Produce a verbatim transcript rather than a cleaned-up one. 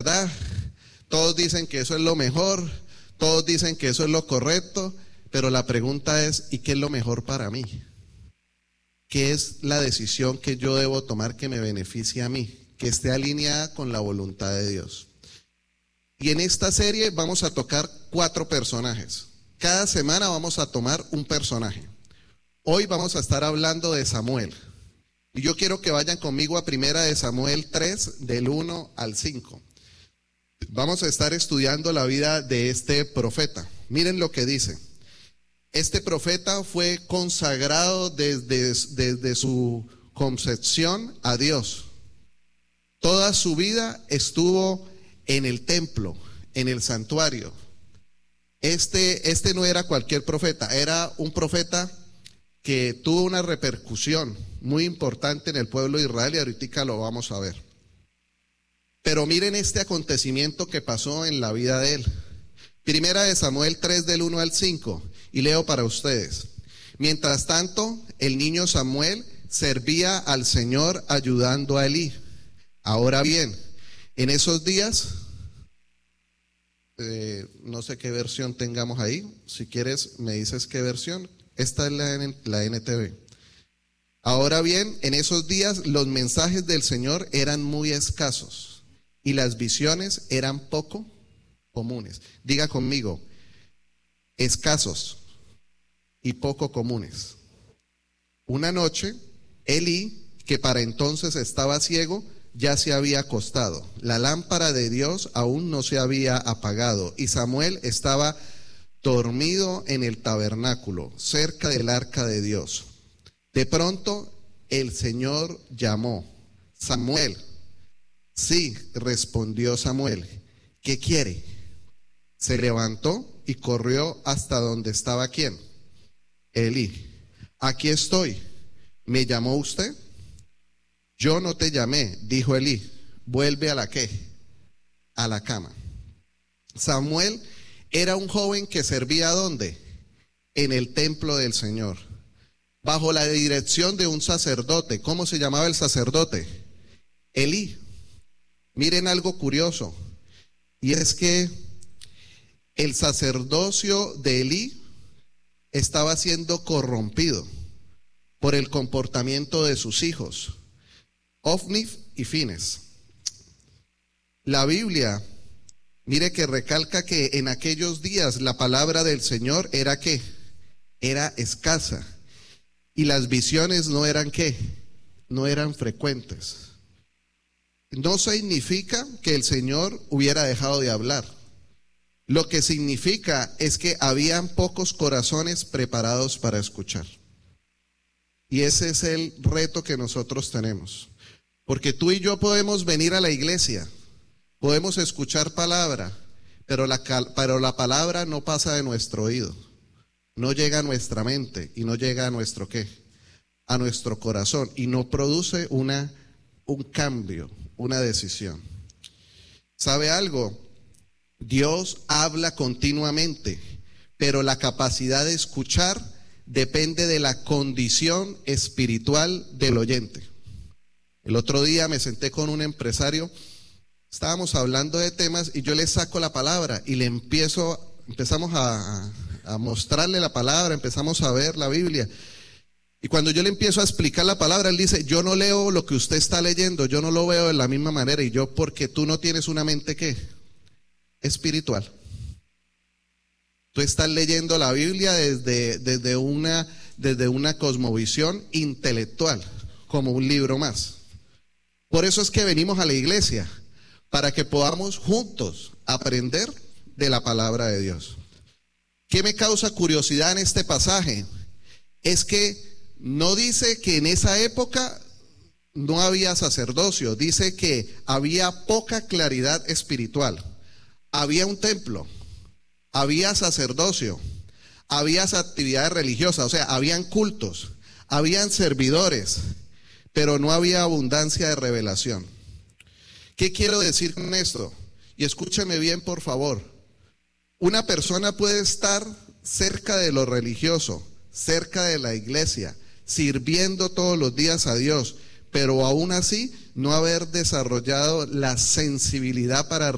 verdad, todos dicen que eso es lo mejor, todos dicen que eso es lo correcto, pero la pregunta es, ¿y qué es lo mejor para mí? ¿Qué es la decisión que yo debo tomar que me beneficie a mí, que esté alineada con la voluntad de Dios? Y en esta serie vamos a tocar cuatro personajes. Cada semana vamos a tomar un personaje. Hoy vamos a estar hablando de Samuel. Y yo quiero que vayan conmigo a Primera de Samuel tres, del uno al cinco. Vamos a estar estudiando la vida de este profeta. Miren lo que dice. Este profeta fue consagrado desde, desde su concepción a Dios. Toda su vida estuvo en el templo, en el santuario. Este, este no era cualquier profeta, era un profeta que tuvo una repercusión muy importante en el pueblo de Israel y ahorita lo vamos a ver. Pero miren este acontecimiento que pasó en la vida de él. Primera de Samuel tres, del uno al cinco, y leo para ustedes. Mientras tanto, el niño Samuel servía al Señor ayudando a Elí. Ahora bien, en esos días, eh, no sé qué versión tengamos ahí, si quieres me dices qué versión. Esta es la, la N T V. Ahora bien, en esos días los mensajes del Señor eran muy escasos y las visiones eran poco comunes. Diga conmigo, escasos y poco comunes. Una noche, Elí, que para entonces estaba ciego, ya se había acostado. La lámpara de Dios aún no se había apagado y Samuel estaba dormido en el tabernáculo, cerca del arca de Dios. De pronto, el Señor llamó: Samuel. Sí, respondió Samuel. ¿Qué quiere? Se levantó y corrió hasta donde estaba ¿quién? Elí. Aquí estoy. ¿Me llamó usted? Yo no te llamé, dijo Elí. Vuelve a la ¿qué? A la cama. Samuel era un joven que servía ¿dónde? En el templo del Señor, bajo la dirección de un sacerdote. ¿Cómo se llamaba el sacerdote? Elí. Miren algo curioso, y es que el sacerdocio de Elí estaba siendo corrompido por el comportamiento de sus hijos, Ofni y Fines. La Biblia, mire que recalca que en aquellos días la palabra del Señor era ¿qué? Era escasa y las visiones no eran ¿qué? No eran frecuentes. No significa que el Señor hubiera dejado de hablar. Lo que significa es que habían pocos corazones preparados para escuchar. Y ese es el reto que nosotros tenemos. Porque tú y yo podemos venir a la iglesia, podemos escuchar palabra, pero la, pero la palabra no pasa de nuestro oído, no llega a nuestra mente y no llega a nuestro ¿qué? A nuestro corazón y no produce una, un cambio, una decisión. ¿Sabe algo? Dios habla continuamente, pero la capacidad de escuchar depende de la condición espiritual del oyente. El otro día me senté con un empresario, estábamos hablando de temas y yo le saco la palabra y le empiezo, empezamos a, a mostrarle la palabra, empezamos a ver la Biblia. Y cuando yo le empiezo a explicar la palabra, él dice: yo no leo lo que usted está leyendo, yo no lo veo de la misma manera. Y yo, porque tú no tienes una mente ¿qué? Espiritual. Tú estás leyendo la Biblia desde, desde, una, desde una cosmovisión intelectual, como un libro más. Por eso es que venimos a la iglesia, para que podamos juntos aprender de la palabra de Dios. ¿Qué me causa curiosidad en este pasaje? Es que no dice que en esa época no había sacerdocio, dice que había poca claridad espiritual. Había un templo, había sacerdocio, había actividades religiosas, o sea, habían cultos, habían servidores, pero no había abundancia de revelación. ¿Qué quiero decir con esto? Y escúcheme bien, por favor. Una persona puede estar cerca de lo religioso, cerca de la iglesia, sirviendo todos los días a Dios, pero aún así no haber desarrollado la sensibilidad para